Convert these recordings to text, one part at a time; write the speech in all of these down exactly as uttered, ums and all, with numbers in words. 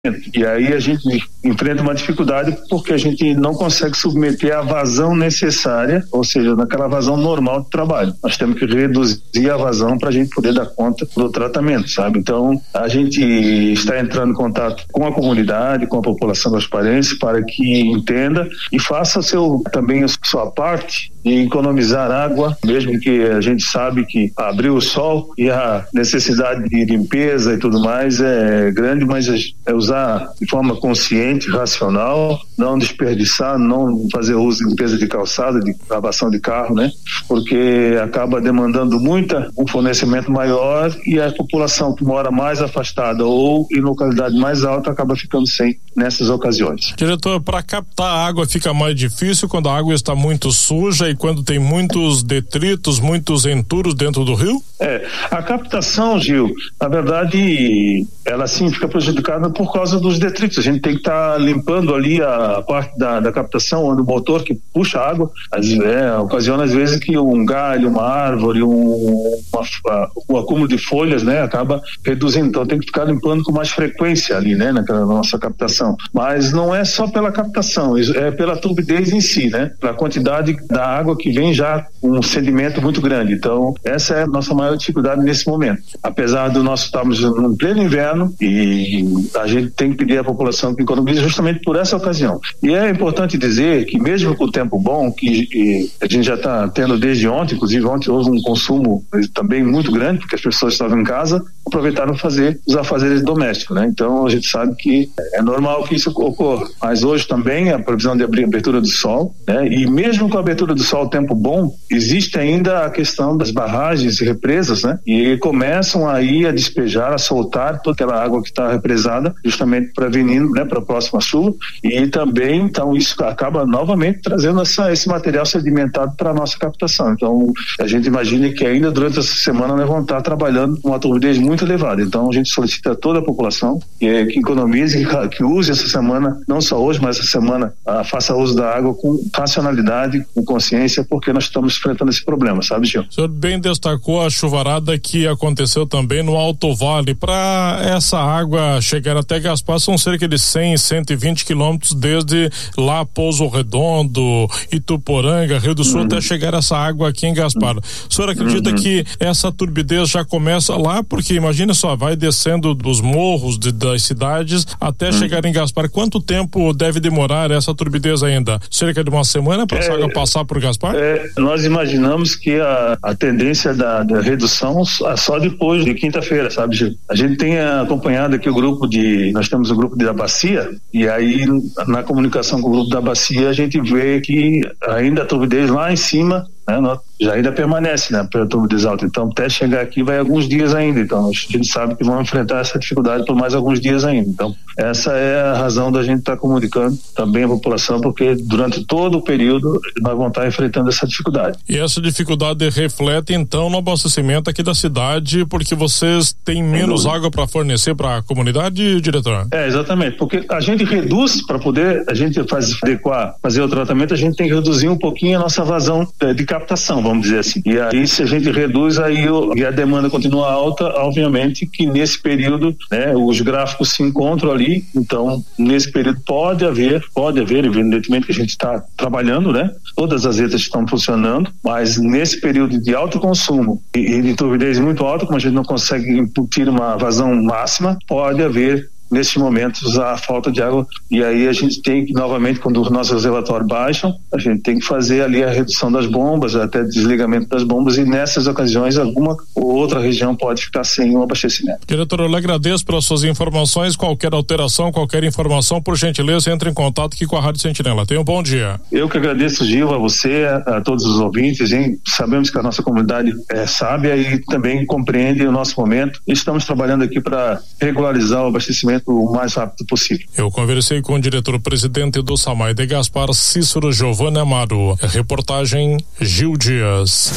E aí a gente enfrenta uma dificuldade porque a gente não consegue submeter a vazão necessária, ou seja, naquela vazão normal de trabalho. Nós temos que reduzir a vazão para a gente poder dar conta do tratamento, sabe? Então, a gente está entrando em contato com a comunidade, com a população gasparense, para que entenda e faça seu, também a sua parte de economizar água, mesmo que a gente sabe que abrir o sol e a necessidade de limpeza e tudo mais é grande, mas é usar de forma consciente, racional, não desperdiçar, não fazer uso de limpeza de calçada, de lavação de carro, né? Porque acaba demandando muita, um fornecimento maior e a população que mora mais afastada ou em localidade mais alta acaba ficando sem nessas ocasiões. Diretor, para captar a água fica mais difícil quando a água está muito suja e quando tem muitos detritos, muitos entulhos dentro do rio? É, a captação, Gil, na verdade, ela sim fica prejudicada por causa dos detritos. A gente tem que estar tá limpando ali a parte da, da captação, onde o motor que puxa a água, é, ocasiona às vezes que um galho, uma árvore, um, uma, um acúmulo de folhas, né, acaba reduzindo. Então tem que ficar limpando com mais frequência ali, né, naquela nossa captação. Mas não é só pela captação, é pela turbidez em si, né, pela quantidade da água que vem já com um sedimento muito grande. Então essa é a nossa maior dificuldade nesse momento. Apesar do nós estarmos no pleno inverno e a gente tem que pedir à população que economize justamente por essa ocasião. E é importante dizer que mesmo com o tempo bom, que a gente já está tendo desde ontem, inclusive ontem houve um consumo também muito grande, porque as pessoas estavam em casa, aproveitaram para fazer os afazeres domésticos, né? Então a gente sabe que é normal que isso ocorra. Mas hoje também a previsão de abertura do sol, né? E mesmo com a abertura do sol, tempo bom, existe ainda a questão das barragens e represas, né? E começam aí a despejar, a soltar toda aquela água que está represada, justamente prevenindo, né, para a próxima chuva. E também, então, isso acaba novamente trazendo essa, esse material sedimentado para a nossa captação. Então, a gente imagina que ainda durante essa semana nós vamos estar trabalhando com uma turbidez muito elevada. Então, a gente solicita a toda a população que, que economize, que, que use essa semana, não só hoje, mas essa semana, ah, faça uso da água com racionalidade, com consciência, porque nós estamos enfrentando esse problema, sabe, Gil? O senhor bem destacou a chuvarada que aconteceu também no Alto Vale. Para essa água chegar até Gaspar, são cerca de cem, cento e vinte quilômetros desde lá Pouso Redondo, Ituporanga, Rio do Sul, uhum. até chegar essa água aqui em Gaspar. O senhor acredita uhum. que essa turbidez já começa lá? Porque imagina só, vai descendo dos morros de, das cidades até uhum. chegar em Gaspar. Quanto tempo deve demorar essa turbidez ainda? Cerca de uma semana para essa é, água passar por Gaspar? É, nós imaginamos que a, a tendência da, da redução só depois de quinta-feira, sabe, Gil? A gente tem acompanhado aqui o grupo de, nós temos o grupo da Bacia, e aí na comunicação com o grupo da Bacia a gente vê que ainda a turbidez lá em cima, né, já ainda permanece, né, pela turbidez alta. Então até chegar aqui vai alguns dias ainda. Então a gente sabe que vão enfrentar essa dificuldade por mais alguns dias ainda. Então essa é a razão da gente estar tá comunicando também a população, porque durante todo o período nós vamos estar tá enfrentando essa dificuldade. E essa dificuldade reflete então no abastecimento aqui da cidade, porque vocês têm menos água para fornecer para a comunidade, diretor? É, exatamente, porque a gente reduz, para poder a gente fazer, adequar, fazer o tratamento, a gente tem que reduzir um pouquinho a nossa vazão de, de captação, vamos dizer assim. E aí se a gente reduz, aí o, e a demanda continua alta, obviamente que nesse período, né, os gráficos se encontram ali. Então nesse período pode haver, pode haver, evidentemente que a gente está trabalhando, né, todas as redes estão funcionando, mas nesse período de alto consumo e, e de turbidez muito alta, como a gente não consegue imputir uma vazão máxima, pode haver nesses momentos a falta de água, e aí a gente tem que, novamente, quando os nossos relatórios baixam, a gente tem que fazer ali a redução das bombas, até desligamento das bombas, e nessas ocasiões alguma ou outra região pode ficar sem o abastecimento. Diretor, eu lhe agradeço pelas suas informações. Qualquer alteração, qualquer informação, por gentileza, entre em contato aqui com a Rádio Sentinela. Tenha um bom dia. Eu que agradeço, Gil, a você, a, a todos os ouvintes, hein? Sabemos que a nossa comunidade é sábia e também compreende o nosso momento. Estamos trabalhando aqui para regularizar o abastecimento o mais rápido possível. Eu conversei com o diretor-presidente do SAMAI de Gaspar, Cícero Giovanni Amaro. Reportagem Gil Dias.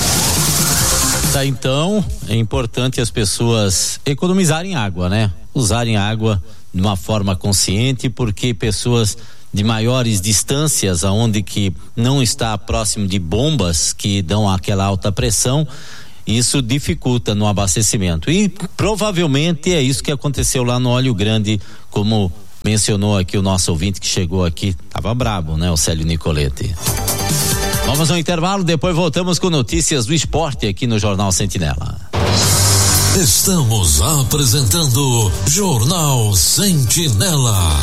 Tá, então, é importante as pessoas economizarem água, né? Usarem água de uma forma consciente, porque pessoas de maiores distâncias, aonde que não está próximo de bombas que dão aquela alta pressão, isso dificulta no abastecimento. E provavelmente é isso que aconteceu lá no Olho Grande, como mencionou aqui o nosso ouvinte que chegou aqui, tava brabo, né? O Célio Nicoletti. Vamos ao intervalo, depois voltamos com notícias do esporte aqui no Jornal Sentinela. Estamos apresentando Jornal Sentinela.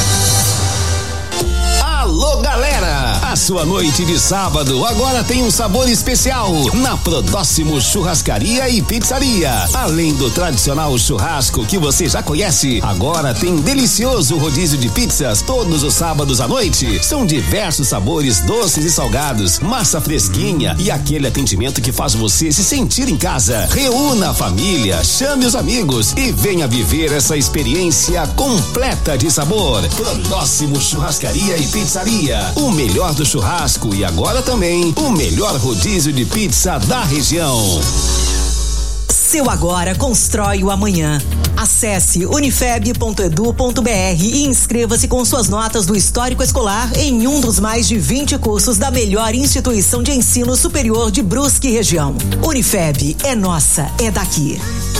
Alô, galera! A sua noite de sábado agora tem um sabor especial na Prodóximo Churrascaria e Pizzaria. Além do tradicional churrasco que você já conhece, agora tem um delicioso rodízio de pizzas todos os sábados à noite. São diversos sabores doces e salgados, massa fresquinha e aquele atendimento que faz você se sentir em casa. Reúna a família, chame os amigos e venha viver essa experiência completa de sabor. Prodóximo Churrascaria e Pizzaria. O melhor do churrasco e agora também o melhor rodízio de pizza da região. Seu agora constrói o amanhã. Acesse unifeb ponto edu ponto br e inscreva-se com suas notas do histórico escolar em um dos mais de vinte cursos da melhor instituição de ensino superior de Brusque região. Unifeb é nossa, é daqui.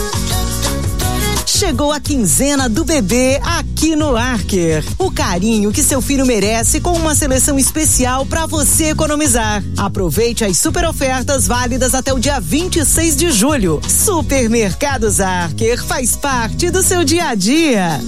Chegou a quinzena do bebê aqui no Arker. O carinho que seu filho merece com uma seleção especial para você economizar. Aproveite as super ofertas válidas até o dia vinte e seis de julho. Supermercados Arker faz parte do seu dia a dia.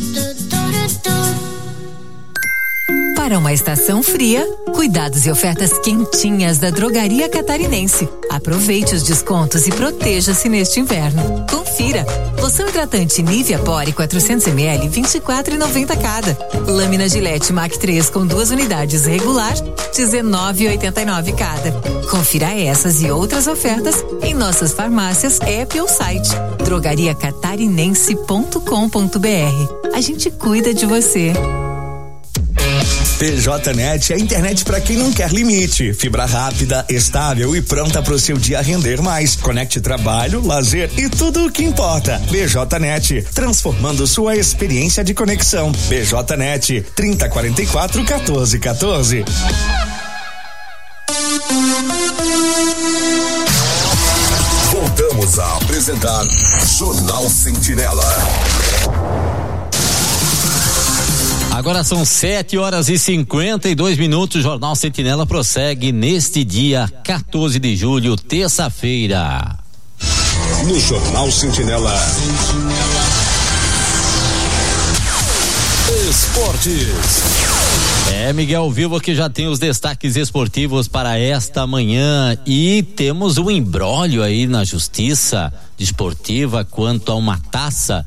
Para uma estação fria, cuidados e ofertas quentinhas da Drogaria Catarinense. Aproveite os descontos e proteja-se neste inverno. Confira. Loção hidratante Nivea Pore quatrocentos mililitros, vinte e quatro reais e noventa centavos cada. Lâmina Gillette Mac três com duas unidades regular, dezenove reais e oitenta e nove centavos cada. Confira essas e outras ofertas em nossas farmácias, app ou site drogaria catarinense ponto com ponto br. A gente cuida de você. P J Net é a internet para quem não quer limite. Fibra rápida, estável e pronta para o seu dia render mais. Conecte trabalho, lazer e tudo o que importa. P J Net, transformando sua experiência de conexão. P J Net, trinta, quarenta e quatro, quatorze, quatorze. Voltamos a apresentar Jornal Sentinela. Agora são sete horas e cinquenta e dois minutos. Jornal Sentinela prossegue neste dia quatorze de julho, terça-feira. No Jornal Sentinela. Esportes. É, Miguel Vivo que já tem os destaques esportivos para esta manhã e temos um imbróglio aí na justiça desportiva quanto a uma taça.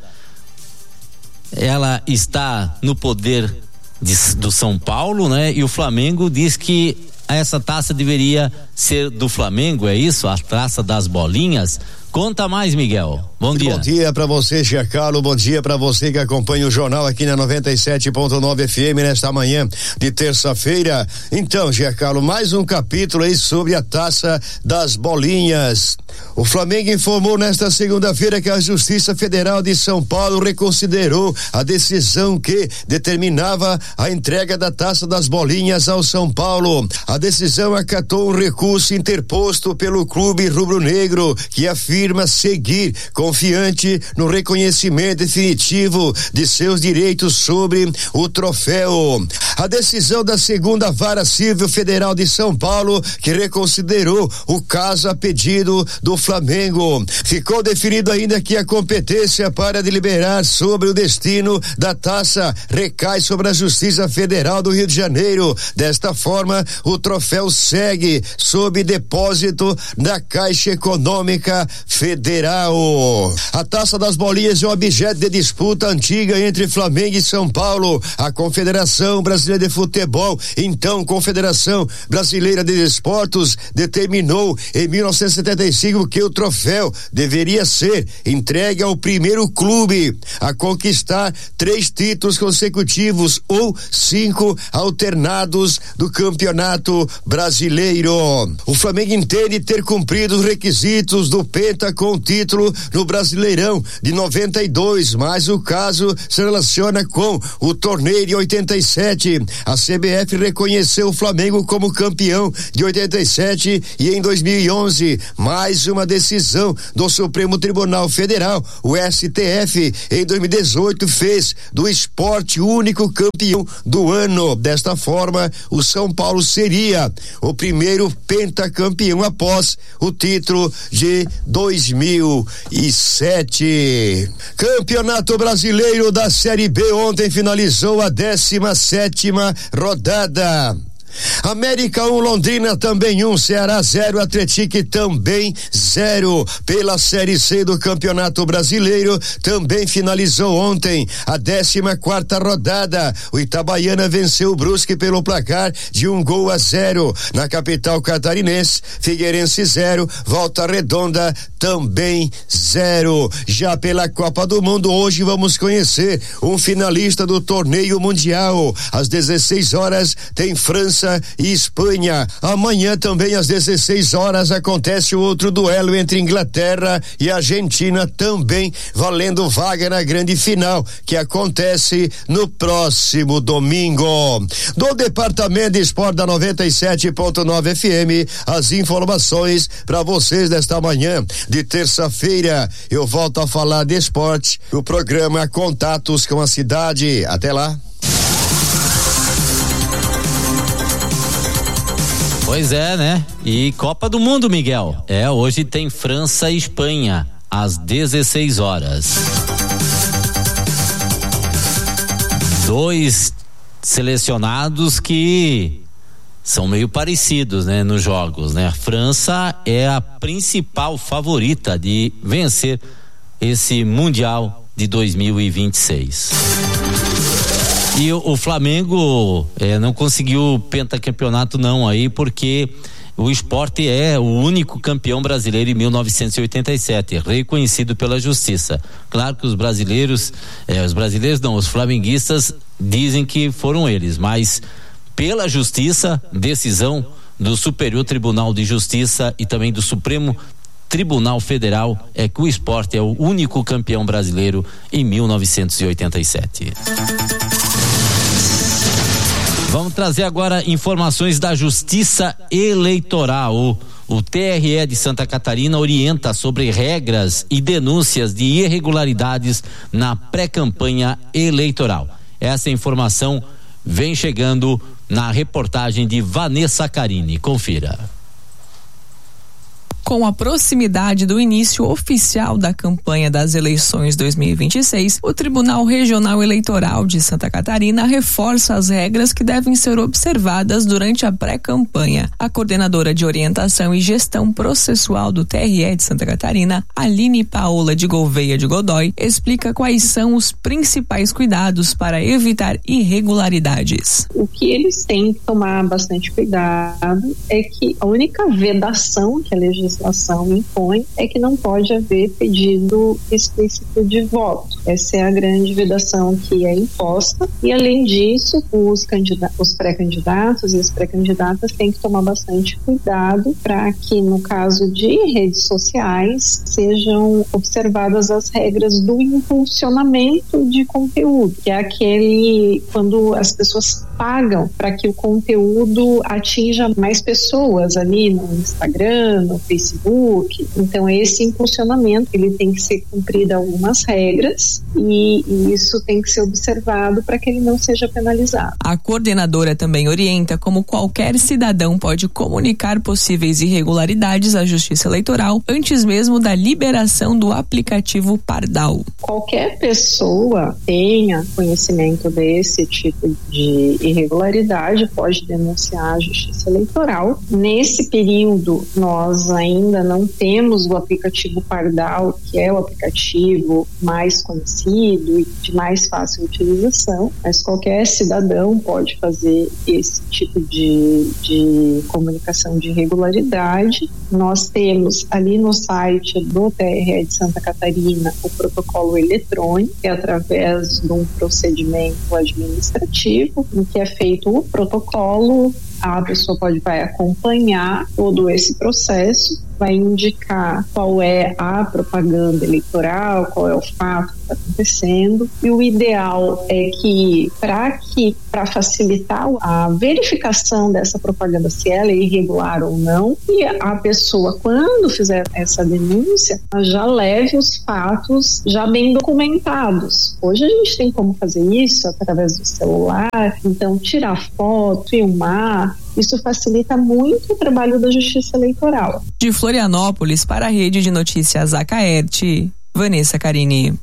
Ela está no poder de, do São Paulo, né? E o Flamengo diz que essa taça deveria ser do Flamengo, é isso? A taça das bolinhas. Conta mais, Miguel. Bom dia. Bom dia para você, Giancarlo. Bom dia para você que acompanha o jornal aqui na noventa e sete ponto nove F M nesta manhã de terça-feira. Então, Giancarlo, mais um capítulo aí sobre a taça das bolinhas. O Flamengo informou nesta segunda-feira que a Justiça Federal de São Paulo reconsiderou a decisão que determinava a entrega da taça das bolinhas ao São Paulo. A decisão acatou um recurso interposto pelo clube rubro-negro que afirma seguir confiante no reconhecimento definitivo de seus direitos sobre o troféu. A decisão da segunda Vara Civil Federal de São Paulo, que reconsiderou o caso a pedido do Flamengo. Ficou definido ainda que a competência para deliberar sobre o destino da taça recai sobre a Justiça Federal do Rio de Janeiro. Desta forma, o troféu segue sob depósito da Caixa Econômica Federal. A taça das bolinhas é um objeto de disputa antiga entre Flamengo e São Paulo. A Confederação Brasileira de Futebol, então Confederação Brasileira de Desportos, determinou em mil novecentos e setenta e cinco que o troféu deveria ser entregue ao primeiro clube a conquistar três títulos consecutivos ou cinco alternados do Campeonato Brasileiro. O Flamengo entende ter cumprido os requisitos do volta com o título no Brasileirão de noventa e dois, mas o caso se relaciona com o torneio de oitenta e sete. A C B F reconheceu o Flamengo como campeão de oitenta e sete e em dois mil e onze, mais uma decisão do Supremo Tribunal Federal, o S T F, em dois mil e dezoito fez do Sport o único campeão do ano. Desta forma, o São Paulo seria o primeiro pentacampeão após o título de dois mil e sete. Campeonato Brasileiro da Série B ontem finalizou a décima sétima rodada. América um, Londrina também um, Ceará zero, Atlético também zero. Pela Série C do Campeonato Brasileiro também finalizou ontem a décima quarta rodada. O Itabaiana venceu o Brusque pelo placar de um gol a zero. Na capital catarinense, Figueirense zero, Volta Redonda também zero. Já pela Copa do Mundo, hoje vamos conhecer um finalista do torneio mundial. Às dezesseis horas tem França e Espanha. Amanhã também às dezesseis horas acontece o outro duelo entre Inglaterra e Argentina, também valendo vaga na grande final, que acontece no próximo domingo. Do Departamento de Esporte da noventa e sete ponto nove F M, as informações para vocês desta manhã de terça-feira. Eu volto a falar de esporte, o programa Contatos com a Cidade. Até lá. Pois é, né? E Copa do Mundo, Miguel. É, hoje tem França e Espanha, às dezesseis horas. Dois selecionados que são meio parecidos, né, nos jogos, né? A França é a principal favorita de vencer esse Mundial de dois mil e vinte e seis. E o, o Flamengo é, não conseguiu o pentacampeonato não aí, porque o Sport é o único campeão brasileiro em mil novecentos e oitenta e sete, reconhecido pela justiça. Claro que os brasileiros, é, os brasileiros não, os flamenguistas dizem que foram eles, mas pela justiça, decisão do Superior Tribunal de Justiça e também do Supremo Tribunal Federal, é que o Sport é o único campeão brasileiro em mil novecentos e oitenta e sete. Vamos trazer agora informações da Justiça Eleitoral. O, o T R E de Santa Catarina orienta sobre regras e denúncias de irregularidades na pré-campanha eleitoral. Essa informação vem chegando na reportagem de Vanessa Carini. Confira. Com a proximidade do início oficial da campanha das eleições dois mil e vinte e seis, o Tribunal Regional Eleitoral de Santa Catarina reforça as regras que devem ser observadas durante a pré-campanha. A coordenadora de Orientação e Gestão Processual do T R E de Santa Catarina, Aline Paola de Gouveia de Godoy, explica quais são os principais cuidados para evitar irregularidades. O que eles têm que tomar bastante cuidado é que a única vedação que a legislação impõe é que não pode haver pedido explícito de voto. Essa é a grande vedação que é imposta, e além disso, os, os pré-candidatos e as pré-candidatas têm que tomar bastante cuidado para que, no caso de redes sociais, sejam observadas as regras do impulsionamento de conteúdo, que é aquele quando as pessoas pagam para que o conteúdo atinja mais pessoas ali no Instagram, no Facebook. Então esse impulsionamento, ele tem que ser cumprido algumas regras, e, e isso tem que ser observado para que ele não seja penalizado. A coordenadora também orienta como qualquer cidadão pode comunicar possíveis irregularidades à Justiça Eleitoral antes mesmo da liberação do aplicativo Pardal. Qualquer pessoa tenha conhecimento desse tipo de irregularidade pode denunciar a Justiça Eleitoral. Nesse período, nós ainda não temos o aplicativo Pardal, que é o aplicativo mais conhecido e de mais fácil utilização, mas qualquer cidadão pode fazer esse tipo de, de comunicação de irregularidade. Nós temos ali no site do T R E de Santa Catarina o protocolo eletrônico, que é através de um procedimento administrativo, em que é feito o protocolo, a pessoa pode vai acompanhar todo esse processo vai indicar qual é a propaganda eleitoral, qual é o fato que está acontecendo, e o ideal é que, para que, para facilitar a verificação dessa propaganda, se ela é irregular ou não, e a pessoa, quando fizer essa denúncia, já leve os fatos já bem documentados. Hoje a gente tem como fazer isso através do celular, então tirar foto, filmar, isso facilita muito o trabalho da Justiça Eleitoral. De Florianópolis para a Rede de Notícias Acaerte, Vanessa Carini.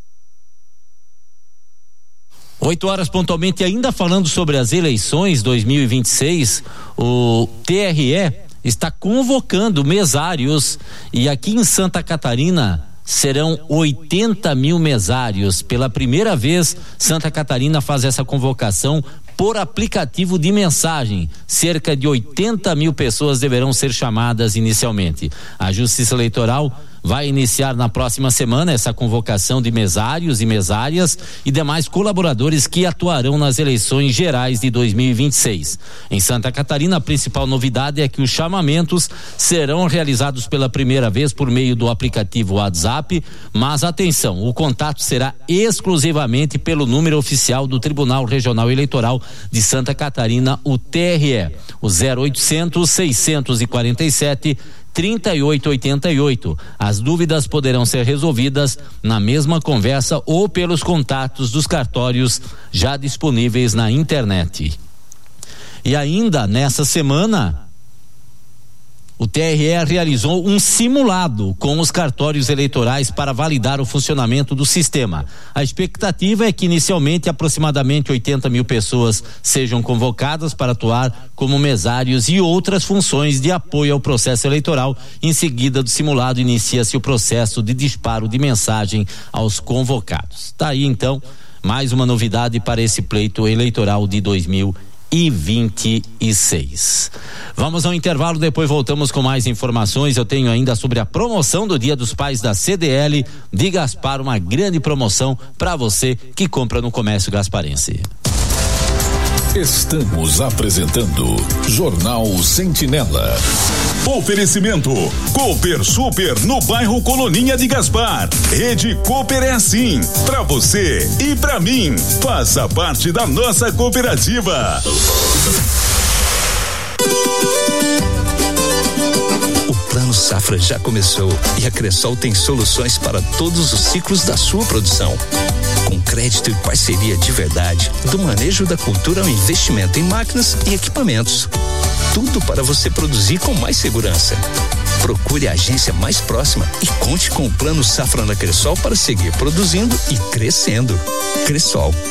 Oito horas pontualmente, ainda falando sobre as eleições dois mil e vinte e seis, o T R E está convocando mesários e aqui em Santa Catarina serão oitenta mil mesários. Pela primeira vez, Santa Catarina faz essa convocação por aplicativo de mensagem. Cerca de oitenta mil pessoas deverão ser chamadas inicialmente. A Justiça Eleitoral vai iniciar na próxima semana essa convocação de mesários e mesárias e demais colaboradores que atuarão nas eleições gerais de dois mil e vinte e seis. Em Santa Catarina, a principal novidade é que os chamamentos serão realizados pela primeira vez por meio do aplicativo WhatsApp, mas atenção, o contato será exclusivamente pelo número oficial do Tribunal Regional Eleitoral de Santa Catarina, o T R E, o zero oitocentos, seiscentos e quarenta e sete, trinta e oito oitenta e oito. As dúvidas poderão ser resolvidas na mesma conversa ou pelos contatos dos cartórios já disponíveis na internet. E ainda nessa semana, o T R E realizou um simulado com os cartórios eleitorais para validar o funcionamento do sistema. A expectativa é que inicialmente aproximadamente oitenta mil pessoas sejam convocadas para atuar como mesários e outras funções de apoio ao processo eleitoral. Em seguida do simulado, inicia-se o processo de disparo de mensagem aos convocados. Tá aí então mais uma novidade para esse pleito eleitoral de dois mil e vinte e seis. Vamos ao intervalo, depois voltamos com mais informações. Eu tenho ainda sobre a promoção do Dia dos Pais da C D L de Gaspar, uma grande promoção para você que compra no comércio gasparense. Estamos apresentando Jornal Sentinela. Oferecimento Cooper Super no bairro Coloninha de Gaspar. Rede Cooper é assim, pra você e pra mim. Faça parte da nossa cooperativa. O Plano Safra já começou e a Cressol tem soluções para todos os ciclos da sua produção. Com crédito e parceria de verdade, do manejo da cultura ao investimento em máquinas e equipamentos. Tudo para você produzir com mais segurança. Procure a agência mais próxima e conte com o Plano Safra da Cressol para seguir produzindo e crescendo. Cressol.